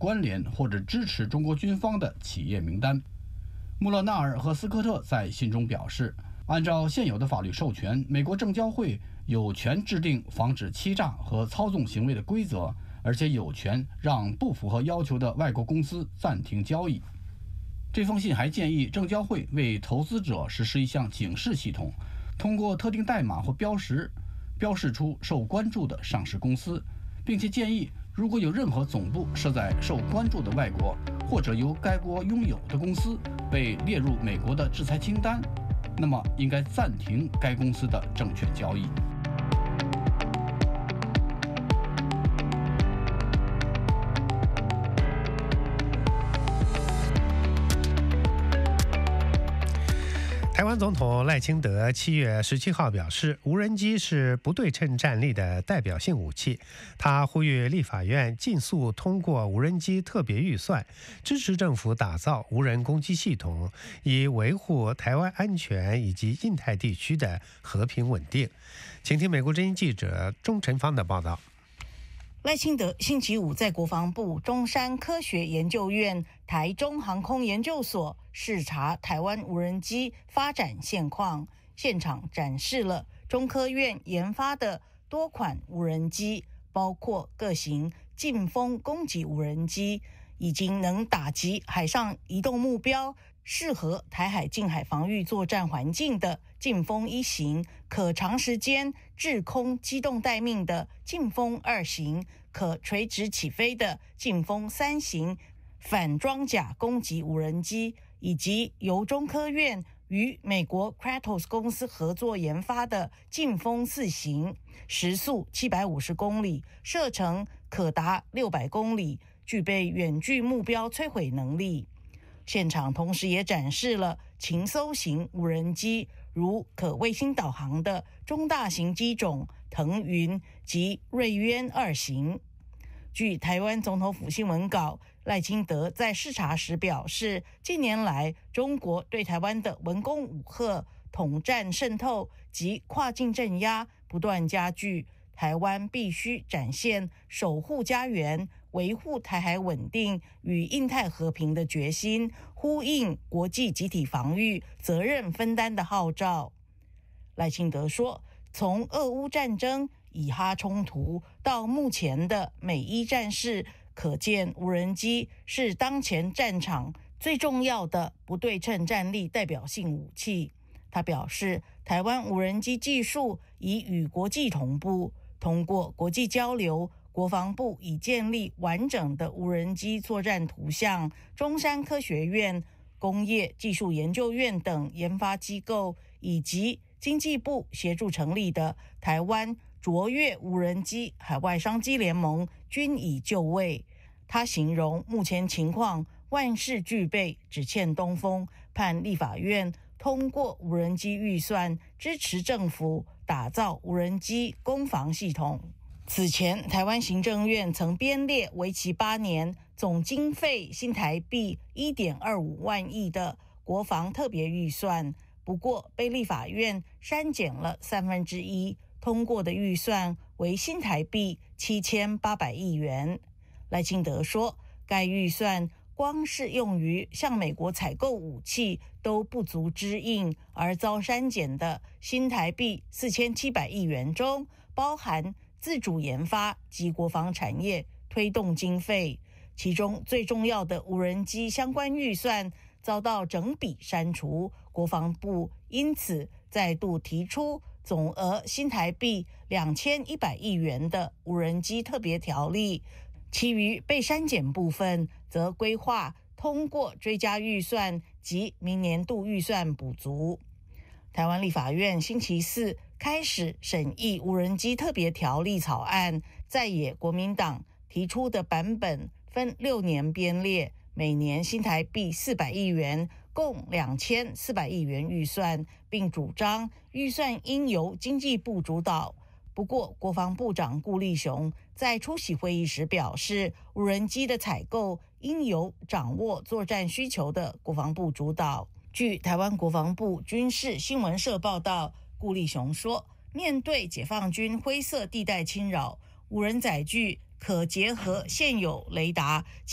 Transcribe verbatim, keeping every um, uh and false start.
关联或者支持中国军方的企业名单。穆勒纳尔和斯科特在信中表示，按照现有的法律授权，美国证交会有权制定防止欺诈和操纵行为的规则，而且有权让不符合要求的外国公司暂停交易。这封信还建议证交会为投资者实施一项警示系统，通过特定代码或标识标示出受关注的上市公司，并且建议如果有任何总部设在受关注的外国或者由该国拥有的公司被列入美国的制裁清单，那么应该暂停该公司的证券交易。 台湾总统赖清德七月十七号表示，无人机是不对称战力的代表性武器。他呼吁立法院尽速通过无人机特别预算，支持政府打造无人攻击系统，以维护台湾安全以及印太地区的和平稳定。请听美国之音记者钟晨芳的报道。 赖清德星期五在国防部中山科学研究院台中航空研究所视察台湾无人机发展现况，现场展示了中科院研发的多款无人机，包括各型劲风攻击无人机，已经能打击海上移动目标，适合台海近海防御作战环境的劲风一型，可长时间滞空机动待命的劲风二型，可垂直起飞的劲风三型反装甲攻击无人机，以及由中科院与美国 Kratos 公司合作研发的劲风四型，时速七百五十公里，射程可达六百公里，具备远距目标摧毁能力。现场同时也展示了禽搜型无人机，如可卫星导航的中大型机种腾云及瑞渊二型。据台湾总统府新闻稿，赖清德在视察时表示，近年来中国对台湾的文攻武吓、统战渗透及跨境镇压不断加剧，台湾必须展现守护家园、维护台海稳定与印太和平的决心，呼应国际集体防御责任分担的号召。赖清德说，从俄乌战争、以哈冲突到目前的美伊战事，可见无人机是当前战场最重要的不对称战力代表性武器。他表示，台湾无人机技术已与国际同步，通过国际交流，国防部已建立完整的无人机作战图像，中山科学院、工业技术研究院等研发机构，以及经济部协助成立的台湾卓越无人机海外商机联盟均已就位。他形容目前情况万事俱备，只欠东风，盼立法院通过无人机预算，支持政府打造无人机攻防系统。此前，台湾行政院曾编列为期八年、总经费新台币 一点二五万亿的国防特别预算，不过被立法院删减了三分之一，通过的预算为新台币七千八百亿元。赖清德说，该预算光是用于向美国采购武器都不足支应，而遭删减的新台币四千七百亿元中，包含自主研发及国防产业推动经费，其中最重要的无人机相关预算遭到整笔删除，国防部因此再度提出总额新台币两千一百亿元的无人机特别条例，其余被删减部分则规划通过追加预算及明年度预算补足。台湾立法院星期四开始审议无人机特别条例草案，在野国民党提出的版本分六年编列，每年新台币四百亿元，共两千四百亿元预算，并主张预算应由经济部主导。不过，国防部长顾立雄在出席会议时表示，无人机的采购应由掌握作战需求的国防部主导。据台湾国防部军事新闻社报道，顾立雄说，面对解放军灰色地带侵扰，无人载具可结合现有雷达